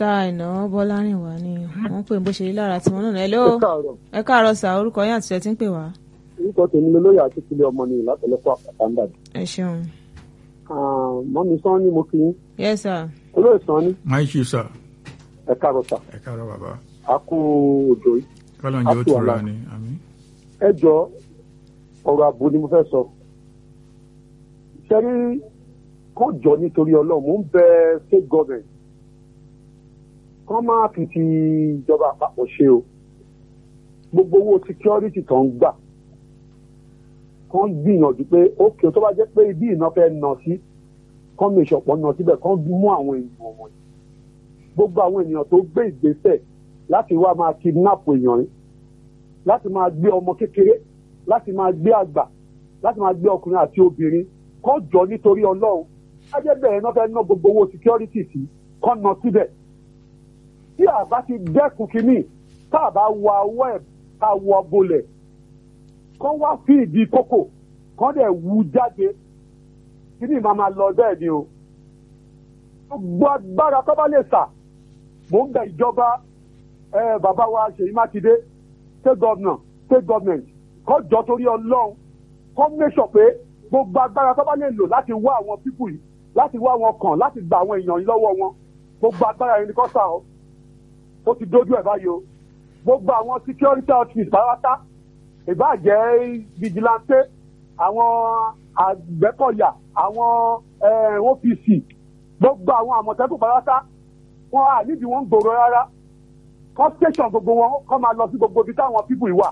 Mr. Àìná Bọ́lárìnwá ni wọ́n pè bó ṣe rí lára tiwọn náà. Hello. Ẹ káàárọ̀ sà, orúkọ yín àti ẹ̀ tí ń pè wá. Orúkọ tèmi lolóyè àti ìpínlẹ̀ ọmọ ni látọ̀lẹ́kọ̀ àpàtà ń dàbí. Ẹ ṣeun. Mọ́mí Sanni mo kí yín. Yes sir. Olóyè Sanni. My chief sir. Ẹ káàárọ̀ sà. Ẹ káàárọ̀ bàbá. A kú òjò yìí. Kọ́lọ́n jẹ́ ó tù ra ni, àmín. Ẹ jọ ọ̀rọ̀ ààbò ni mo fẹ́ sọ. Ṣẹ́rí kán jọ nítorí Ọlọ́run mò ń bẹ state government. Kán máa fi ti ìjọba àpapọ̀ ṣe o. Gbogbo owó security tó ń gbà. Kán gbìyànjú pé ókè tó bá jẹ́ pé ibi ìná fẹ́ nà sí. Kán mi ìṣọ̀pọ̀ nà síbẹ̀ kán mú àwọn èèyàn wọ̀nyí. Gbogbo àwọn ènìyàn tó gbé ìgbésẹ̀ láti wá máa kidnap èèyàn yìí. Láti máa gbé ọmọ kékeré. Láti máa gbé àgbà. Láti máa gbé ọkùnrin àti obìnrin. Kán jọ nítorí Ọlọ́run. Ajẹ́ bẹ̀rẹ̀ náà fẹ́ ná gbogbo owó security sí. Kán nà síbẹ̀. Tí a bá ti dẹ́kun kínní, tá a bá wa owó ẹ̀ ká wọ bolẹ̀, kán wá sí ìdí kókò, kán dẹ̀ wú jáde, kínní máa lọ bẹ́ẹ̀ ni o. Gbogbo agbára tó bá lè sà, mò ń bẹ ìjọba bàbá wa Ṣèyí Mákindé, state government, kán jọ torí Ọlọ́run, kán make sure pé gbogbo agbára tó bá lè lò láti wá àwọn pípù yìí, láti wá wọn kàn, láti gba àwọn èèyàn yìí lọ́wọ́ wọn, gbogbo agbára yìí ni kán sà ọ́. Ó ti dójú ẹ̀ báyìí o. Gbogbo àwọn security outfit pàápàá ìbàjẹ́ vigilante, àwọn Àgbẹ̀kọ̀yà, àwọn OPC, gbogbo àwọn Àmọ̀tẹ́kùn pàápàá wọn à nídìí wọn ń gbòòrò rárá. Kọ́ station gbogbo wọn kọ́ máa lọ sí gbogbo ibi táwọn pípù yìí wà.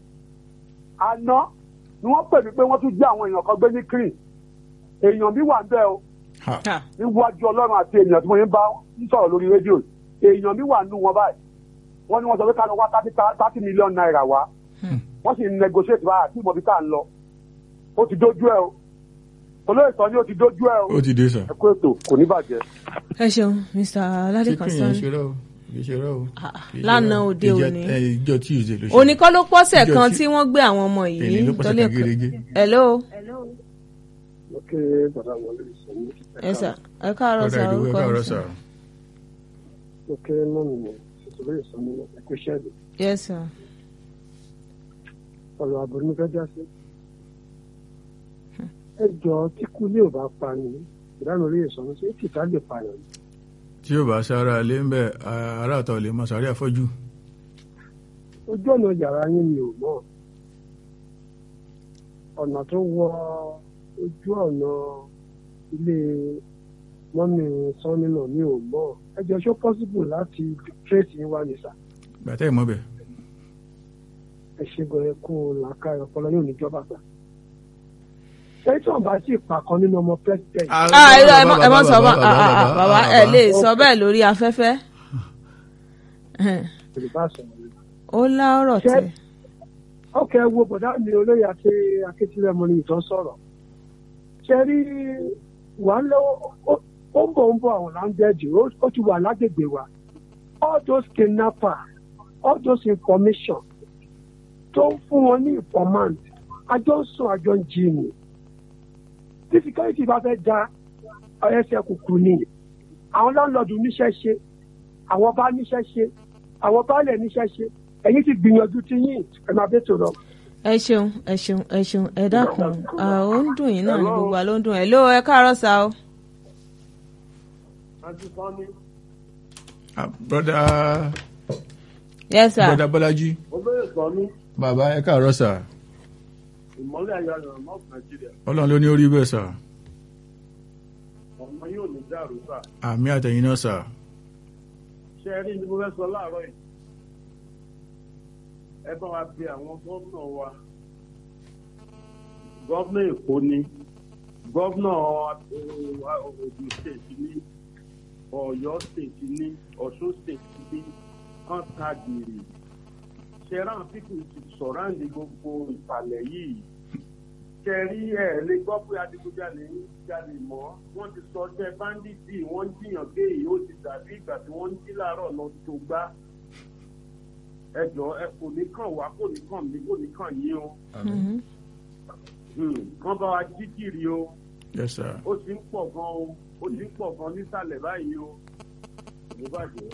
Àná ni wọ́n pè mí pé wọ́n tún jẹ́ àwọn èèyàn kan gbé ní Green. Èèyàn mi wà ń bẹ̀ o. Níwájú Ọlọ́run àti ènìyàn tí mo ń bá ń sọ̀rọ̀ lórí rédíò. Èèyàn mi wà nù wọn báyìí. Wọ́n ní wọ́n sọ pé ká lọ wá 30 million naira wá. Wọ́n sì ń negotiate báyà tí ìmọ̀bí ká ń lọ. Ó ti dójú ẹ o. Olóyè sọ ni ó ti dójú ẹ o. Ó ti dé sà. Ẹ kú ètò kò ní bàjẹ́. Ẹ ṣeun Mr. Ládìkan Sanni. Ìṣeré o. Lánàá òde òní. Ìjọ Tuesday ló ṣe. Òní kọ́ ló pọ́sẹ̀ kan tí wọ́n gbé àwọn ọmọ yìí. Èyí ló pọ́sẹ̀ kan gẹ́gẹ́. Hello. Ókè bàbá wọlé ìsọ̀mí. Ẹ sà, ẹ káàárọ̀ sà, orúkọ káàárọ̀ sà. Ókè mọ́mí mi, ìṣòro ìsọ̀mí ẹ̀kọ́ ṣẹ́ẹ̀dì. Yes sir. Ọ̀rọ̀ àbò ní fẹ́ já sí. Ẹ jọ tí kúlé ò bá pa ni, ìdáná orí ìsọ̀mí ṣé kìtà lè pààyàn ni. Tí yóò bá sára ilé ń bẹ̀ ará ọ̀tọ̀ lè mọ sàárẹ̀ afọ́jú. Ojú ọ̀nà yàrá yín mi ò mọ̀. Ọ̀nà tó wọ ojú ọ̀nà ilé mọ́mí Sanni náà mi ò mọ̀. Ẹ jọ ṣó possible láti trace yín wá ní sà. Gbàtẹ́ ìmọ̀ bẹ̀. Ẹ ṣe gan ẹkún làákà ọpọlọ yóò níjọba gbà. Ṣé tí wọ́n bá sì pàkan nínú ọmọ president? Ẹ mọ̀ sọ bàbá ẹ lè sọ bẹ́ẹ̀ lórí afẹ́fẹ́. Ó láọ̀rọ̀ tẹ. Ọkẹ́ wo bọ̀dá mi olóyè àti Akíntúndé mo ní ìtọ́ sọ̀rọ̀. Ṣé rí wà lọ́wọ́ ó ń bọ̀ àwọn láńdẹ́ẹ̀dì ó ti wà lágbègbè wa. All those kidnapper, all those information tó ń fún wọn ní informant, àjọ ń sùn àjọ ń jí ni. Tí security bá fẹ́ da ẹsẹ̀ kùkù ni. Àwọn láńlọ́ọ̀dù níṣẹ́ ṣe, àwọn bá níṣẹ́ ṣe, àwọn baálẹ̀ níṣẹ́ ṣe. Ẹ̀yin ti gbìyànjú ti yín ẹ máa bẹ tó lọ. Ẹ ṣeun ẹ dákun ó ń dùn yín náà ní gbogbo àló ń dùn ẹ ló ẹ káàárọ̀ sá o. Brother. Yes sir. Brother Bọ́lájí. Olóyè Sanni. Bàbá ẹ káàárọ̀ sà. Ìmọ̀lẹ̀ ayọ̀ àyọ̀ náà Nàìjíríà. Ọlọ́run ló ní orí bẹ́ẹ̀ sà. Ọmọ yóò ní dàrú sà. Àmì àtẹ̀yìn náà sà. Ṣé ẹ rí ní mo fẹ́ sọ láàárọ̀ yìí? Ẹ bá wa pe àwọn gómìnà wa. Gómìnà Èkó ni. Gómìnà Ògùn state ni. Ọ̀yọ́ state ni. Ọ̀ṣun state ni. Kán ta gèrè. Ṣé ráhùn pípù ti sọ̀ráǹdì gbogbo ìsàlẹ̀ yìí? Ṣé rí ẹ̀ lè gbọ́ pé adigunjalè ń jalè mọ́? Wọ́n ti sọ ọjọ́ báńdíìtì wọ́n ń jiyàn pé èyí ó ti dàbí ìgbà tí wọ́n ń jí láàárọ̀ lọ tó gbá. Ẹ jọ ẹ kò ní kàn wá kò ní kàn mí kò ní kàn yín o. Kán bá wa jí kiri o. Yes sir. Ó ti ń pọ̀ gan o. Ó ti ń pọ̀ gan nísàlẹ̀ báyìí o. Mo bàjẹ́.